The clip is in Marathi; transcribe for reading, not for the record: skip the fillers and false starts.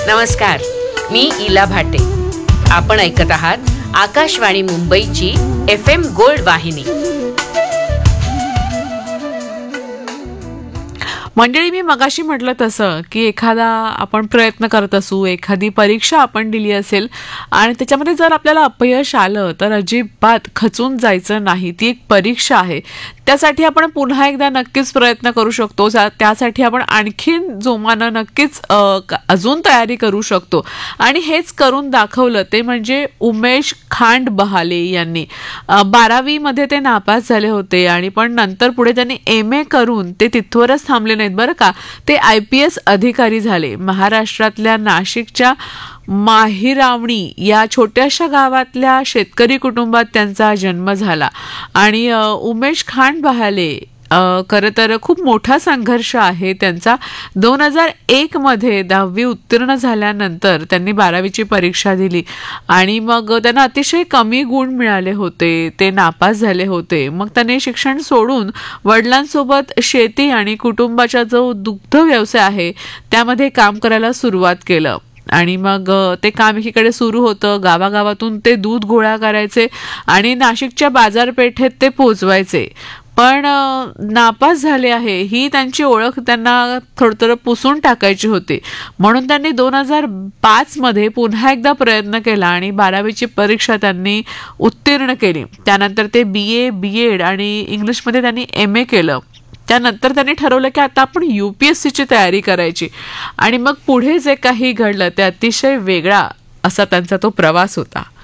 नमस्कार, मी इला भाटे. आपण ऐकत आहात आकाशवाणी मुंबईची FM गोल्ड वाहिनी. मंडळी, मी मगाशी म्हटलं तसं की एखादा आपण प्रयत्न करत असू, एखादी परीक्षा आपण दिली असेल आणि त्याच्यामध्ये जर आपल्याला अपयश आलं तर अजिबात खचून जायचं नाही. ती एक परीक्षा आहे, त्यासाठी आपण पुन्हा एकदा नक्कीच प्रयत्न करू शकतो. त्यासाठी आपण आणखीन जोमानं नक्कीच अजून तयारी करू शकतो. आणि हेच करून दाखवलं ते म्हणजे उमेश खांड बहाले यांनी. 12वी मध्ये ते नापास झाले होते आणि पण नंतर पुढे त्यांनी MA करून ते तिथवरच थांबले नाहीत बरं का. ते IPS अधिकारी झाले. महाराष्ट्रातल्या नाशिकच्या माहिरावणी या छोट्याशा गावातल्या शेतकरी कुटुंबात त्यांचा जन्म झाला. आणि उमेश खांड बहाले खरं तर खूप मोठा संघर्ष आहे त्यांचा. 2001 मध्ये 10वी उत्तीर्ण झाल्यानंतर त्यांनी 12वीची परीक्षा दिली आणि मग त्यांना अतिशय कमी गुण मिळाले होते. ते नापास झाले होते. मग त्यांनी शिक्षण सोडून वडिलांसोबत शेती आणि कुटुंबाचा जो दुग्ध व्यवसाय आहे त्यामध्ये काम करायला सुरुवात केलं. आणि मग ते काम एकीकडे सुरू होतं. गावागावातून ते दूध गोळा करायचे आणि नाशिकच्या बाजारपेठेत ते पोचवायचे. पण नापास झाले आहे ही त्यांची ओळख त्यांना थोडं पुसून टाकायची होती. म्हणून त्यांनी 2005 मध्ये पुन्हा एकदा प्रयत्न केला आणि 12वीची परीक्षा त्यांनी उत्तीर्ण केली. त्यानंतर ते BA, BEd आणि इंग्लिशमध्ये त्यांनी MA केलं. त्यानंतर त्यांनी ठरवलं की आता आपण UPSCची तयारी करायची. आणि मग पुढे जे काही घडलं ते अतिशय वेगळा असा त्यांचा तो प्रवास होता.